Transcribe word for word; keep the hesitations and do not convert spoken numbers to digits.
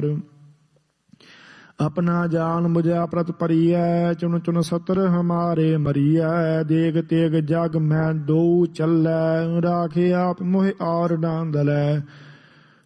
पार। अपना जान बुझा प्रत परियै, चुन चुन सतर हमारे मरियै। देग तेग जग मैं दो चलै, राखे आप मोह और डांदलै।